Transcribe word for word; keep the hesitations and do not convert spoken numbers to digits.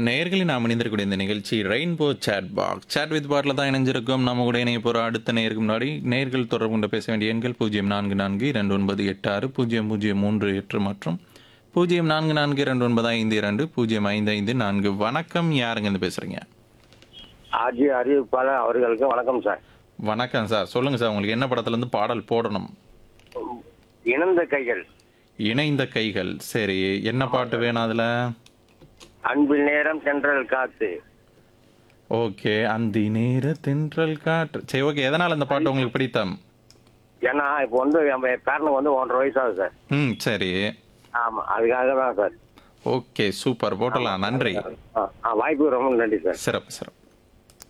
நேயர்களே நாம் இணைந்திருக்கக்கூடிய இந்த நிகழ்ச்சி rainbow chat box chat with பாட்டில் தான் இணைஞ்சிருக்கோம். நம்ம கூட இணைய போகிற அடுத்த நேருக்கு முன்னாடி நேர்கள் தொடர்பு கொண்டு பேச வேண்டிய எண்கள் பூஜ்ஜியம் நான்கு நான்கு இரண்டு ஒன்பது எட்டு ஆறு பூஜ்ஜியம் பூஜ்ஜியம் மூன்று எட்டு மற்றும் பூஜ்ஜியம் நான்கு நான்கு இரண்டு ஒன்பது ஐந்து இரண்டு பூஜ்ஜியம் ஐந்து ஐந்து நான்கு. வணக்கம், யாருங்க இருந்து பேசுறீங்க? ஆர்ஜி அறிவிப்பாளர் அவர்களுக்கு வணக்கம் சார். வணக்கம் சார், சொல்லுங்க சார், உங்களுக்கு என்ன படத்துல இருந்து பாடல் போடணும்? இணைந்த கைகள். இணைந்த கைகள். சரி, என்ன பாட்டு வேணும் அதுல? அன்பில் நேரம் சென்றல் காத்து. ஓகே, அந்த நேர தென்றல் காற்று. சரி, ஓகே. எதனால அந்த பாட்டு உங்களுக்கு பிடித்தம்? ஏன்னா இப்போ வந்து நம்ம பேரனுக்கு வந்து ஒன்றரை வயசு ஆகுது சார். ம், சரி. ஆமா, அதுக்காக தான் சார். ஓகே, சூப்பர், போட்டலாம். நன்றி. ஆ, ஆ, வாய்ப்புக்கு ரொம்ப நன்றி சார். சிறப்பு சிறப்பு.